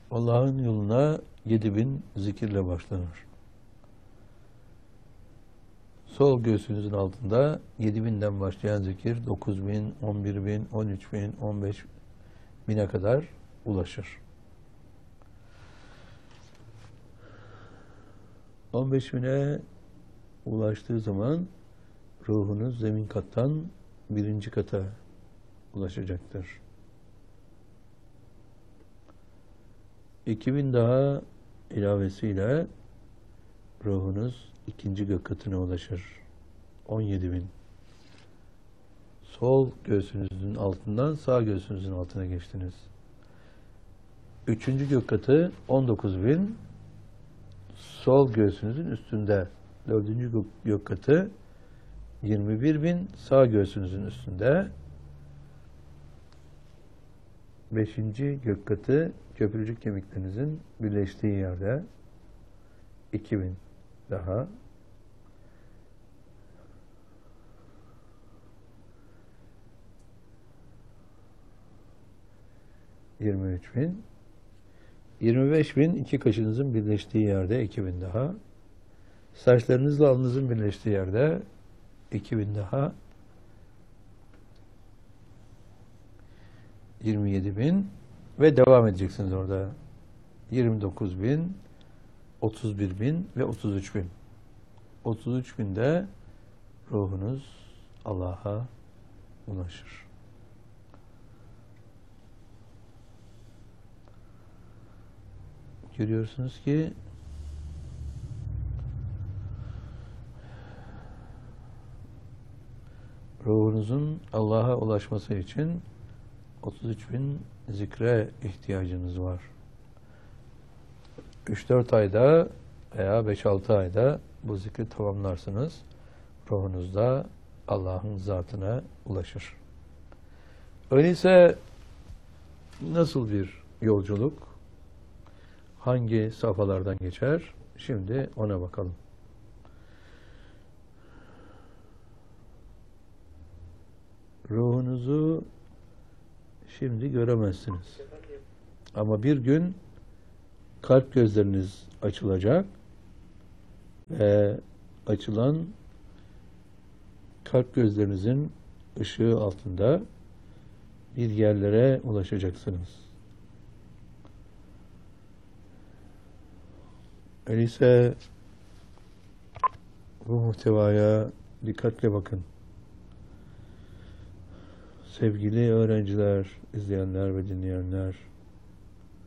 Allah'ın yoluna 7000 zikirle başlanır. Sol göğsünüzün altında 7000'den başlayan zikir 9000, 11000, 13000, 15000'e kadar ulaşır. 15.000'e ulaştığı zaman ruhunuz zemin kattan birinci kata ulaşacaktır. 2000 daha ilavesiyle ruhunuz ikinci gök katına ulaşır. 17.000. Sol göğsünüzün altından sağ göğsünüzün altına geçtiniz. Üçüncü gök katı 19.000. Sol göğsünüzün üstünde. Dördüncü gök katı 21.000. Sağ göğsünüzün üstünde. Beşinci gök katı köprücük kemiklerinizin birleştiği yerde 2000 daha. ...23.000... ...25.000 iki kaşınızın birleştiği yerde 2.000 daha... ...saçlarınızla alnınızın birleştiği yerde 2.000 daha... ...27.000... ...ve devam edeceksiniz orada. 29.000... ...31.000 ve 33.000... ...33.000'de ruhunuz Allah'a ulaşır. Görüyorsunuz ki ruhunuzun Allah'a ulaşması için 33.000 zikre ihtiyacınız var. 3-4 ayda veya 5-6 ayda bu zikri tamamlarsınız. Ruhunuz da Allah'ın zatına ulaşır. Öyleyse nasıl bir yolculuk? Hangi safhalardan geçer? Şimdi ona bakalım. Ruhunuzu şimdi göremezsiniz. Ama bir gün kalp gözleriniz açılacak ve açılan kalp gözlerinizin ışığı altında bir yerlere ulaşacaksınız. Öyleyse bu muhtevaya dikkatle bakın. Sevgili öğrenciler, izleyenler ve dinleyenler,